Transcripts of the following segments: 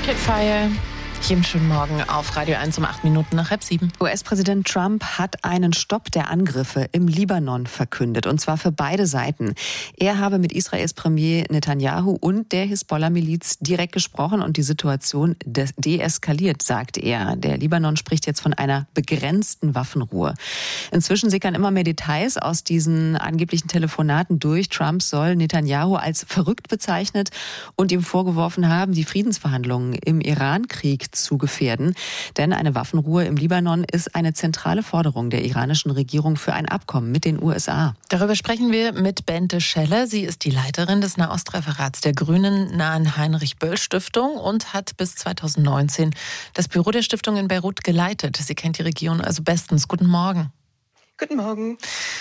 Arcade Fire. Jeden schönen Morgen auf Radio 1 um 8 Minuten nach 6:30. US-Präsident Trump hat einen Stopp der Angriffe im Libanon verkündet, und zwar für beide Seiten. Er habe mit Israels Premier Netanyahu und der Hisbollah-Miliz direkt gesprochen und die Situation deeskaliert, sagt er. Der Libanon spricht jetzt von einer begrenzten Waffenruhe. Inzwischen sickern immer mehr Details aus diesen angeblichen Telefonaten durch. Trump soll Netanyahu als verrückt bezeichnet und ihm vorgeworfen haben, die Friedensverhandlungen im Iran-Krieg zu gefährden. Denn eine Waffenruhe im Libanon ist eine zentrale Forderung der iranischen Regierung für ein Abkommen mit den USA. Darüber sprechen wir mit Bente Scheller. Sie ist die Leiterin des Nahostreferats der Grünen nahen Heinrich-Böll-Stiftung und hat bis 2019 das Büro der Stiftung in Beirut geleitet. Sie kennt die Region also bestens. Guten Morgen. Guten Morgen.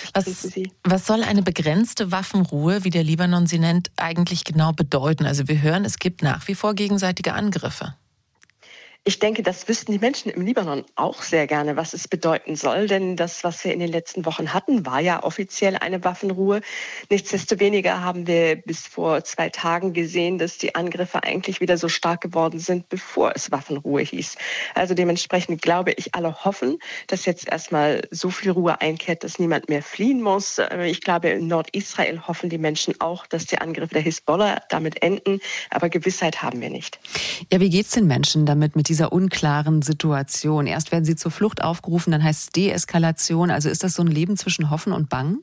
Was soll eine begrenzte Waffenruhe, wie der Libanon sie nennt, eigentlich genau bedeuten? Also wir hören, es gibt nach wie vor gegenseitige Angriffe. Ich denke, das wüssten die Menschen im Libanon auch sehr gerne, was es bedeuten soll. Denn das, was wir in den letzten Wochen hatten, war ja offiziell eine Waffenruhe. Nichtsdestoweniger haben wir bis vor 2 Tagen gesehen, dass die Angriffe eigentlich wieder so stark geworden sind, bevor es Waffenruhe hieß. Also dementsprechend glaube ich, alle hoffen, dass jetzt erstmal so viel Ruhe einkehrt, dass niemand mehr fliehen muss. Ich glaube, in Nordisrael hoffen die Menschen auch, dass die Angriffe der Hisbollah damit enden. Aber Gewissheit haben wir nicht. Ja, wie geht's den Menschen damit mit dieser unklaren Situation? Erst werden sie zur Flucht aufgerufen, dann heißt es Deeskalation. Also ist das so ein Leben zwischen Hoffen und Bangen?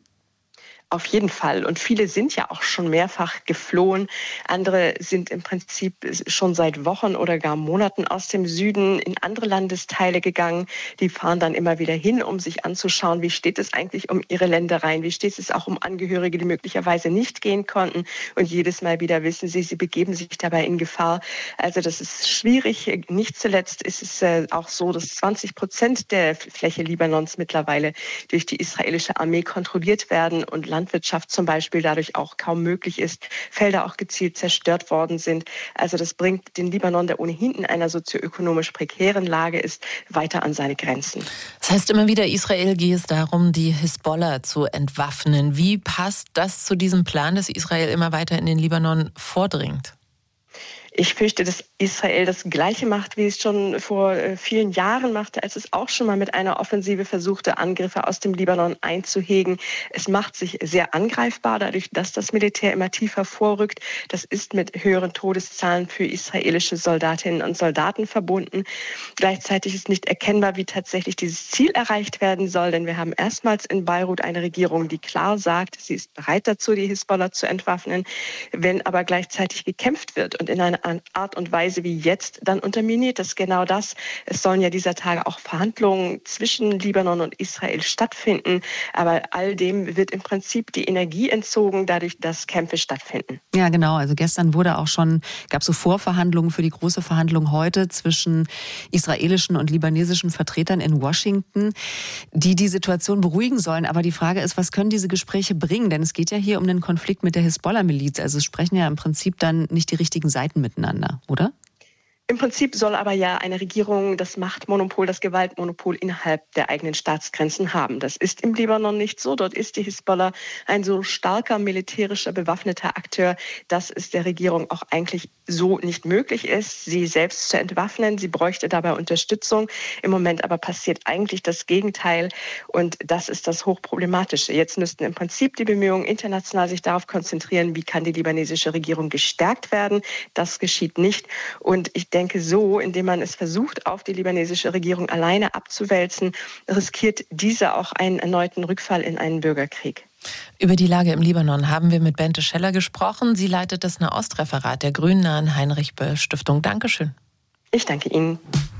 Auf jeden Fall. Und viele sind ja auch schon mehrfach geflohen. Andere sind im Prinzip schon seit Wochen oder gar Monaten aus dem Süden in andere Landesteile gegangen. Die fahren dann immer wieder hin, um sich anzuschauen, wie steht es eigentlich um ihre Ländereien, wie steht es auch um Angehörige, die möglicherweise nicht gehen konnten. Und jedes Mal wieder wissen sie begeben sich dabei in Gefahr. Also das ist schwierig. Nicht zuletzt ist es auch so, dass 20% der Fläche Libanons mittlerweile durch die israelische Armee kontrolliert werden und Landwirtschaft zum Beispiel dadurch auch kaum möglich ist, Felder auch gezielt zerstört worden sind. Also das bringt den Libanon, der ohnehin in einer sozioökonomisch prekären Lage ist, weiter an seine Grenzen. Das heißt immer wieder, Israel gehe es darum, die Hisbollah zu entwaffnen. Wie passt das zu diesem Plan, dass Israel immer weiter in den Libanon vordringt? Ich fürchte, dass Israel das Gleiche macht, wie es schon vor vielen Jahren machte, als es auch schon mal mit einer Offensive versuchte, Angriffe aus dem Libanon einzuhegen. Es macht sich sehr angreifbar, dadurch, dass das Militär immer tiefer vorrückt. Das ist mit höheren Todeszahlen für israelische Soldatinnen und Soldaten verbunden. Gleichzeitig ist nicht erkennbar, wie tatsächlich dieses Ziel erreicht werden soll, denn wir haben erstmals in Beirut eine Regierung, die klar sagt, sie ist bereit dazu, die Hisbollah zu entwaffnen. Wenn aber gleichzeitig gekämpft wird und in einer Art und Weise wie jetzt, dann unterminiert das genau das. Es sollen ja dieser Tage auch Verhandlungen zwischen Libanon und Israel stattfinden, aber all dem wird im Prinzip die Energie entzogen, dadurch, dass Kämpfe stattfinden. Ja, genau. Also gestern gab es so Vorverhandlungen für die große Verhandlung heute zwischen israelischen und libanesischen Vertretern in Washington, die Situation beruhigen sollen. Aber die Frage ist, was können diese Gespräche bringen? Denn es geht ja hier um den Konflikt mit der Hisbollah-Miliz. Also es sprechen ja im Prinzip dann nicht die richtigen Seiten miteinander, oder? Im Prinzip soll aber ja eine Regierung das Machtmonopol, das Gewaltmonopol innerhalb der eigenen Staatsgrenzen haben. Das ist im Libanon nicht so. Dort ist die Hisbollah ein so starker militärischer bewaffneter Akteur, dass es der Regierung auch eigentlich so nicht möglich ist, sie selbst zu entwaffnen. Sie bräuchte dabei Unterstützung. Im Moment aber passiert eigentlich das Gegenteil und das ist das Hochproblematische. Jetzt müssten im Prinzip die Bemühungen international sich darauf konzentrieren, wie kann die libanesische Regierung gestärkt werden. Das geschieht nicht und ich denke so, indem man es versucht, auf die libanesische Regierung alleine abzuwälzen, riskiert diese auch einen erneuten Rückfall in einen Bürgerkrieg. Über die Lage im Libanon haben wir mit Bente Scheller gesprochen. Sie leitet das Nahostreferat der Grünen nahen Heinrich-Böll-Stiftung. Dankeschön. Ich danke Ihnen.